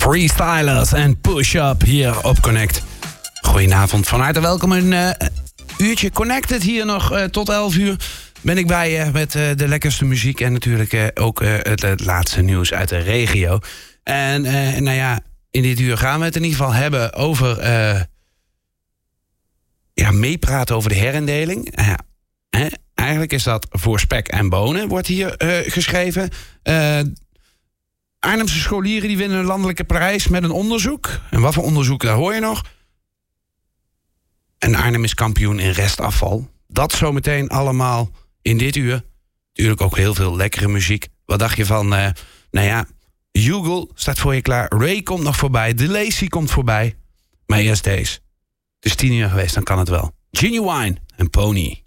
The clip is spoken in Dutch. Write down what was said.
Freestylers en Push-Up hier op Connect. Goedenavond, van harte welkom. Een uurtje Connected hier nog tot 11 uur. Ben ik bij je met de lekkerste muziek en natuurlijk ook het laatste nieuws uit de regio. En nou ja, in dit uur gaan we het in ieder geval hebben over meepraten over de herindeling. Eigenlijk is dat voor spek en bonen, wordt hier geschreven. Arnhemse scholieren die winnen een landelijke prijs met een onderzoek. En wat voor onderzoek, daar hoor je nog. En Arnhem is kampioen in restafval. Dat zometeen allemaal in dit uur. Natuurlijk ook heel veel lekkere muziek. Wat dacht je van, Hugo staat voor je klaar. Ray komt nog voorbij. De Lacy komt voorbij. Maar eerst deze. Het is 10 uur geweest, dan kan het wel. Genuine en Pony.